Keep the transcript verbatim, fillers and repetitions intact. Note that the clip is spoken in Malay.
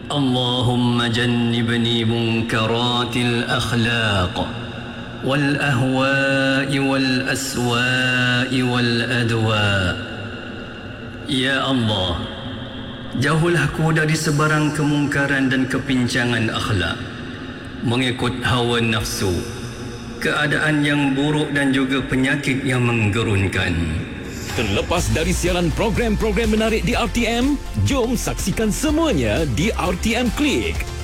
اللهم جنبني منكرات الأخلاق والأهواء والأسواء والأدواء. Ya Allah, jauhlah aku dari sebarang kemungkaran dan kepincangan akhlak, mengikut hawa nafsu, keadaan yang buruk dan juga penyakit yang menggerunkan. Terlepas dari siaran program-program menarik di R T M, jom saksikan semuanya di R T M Klik.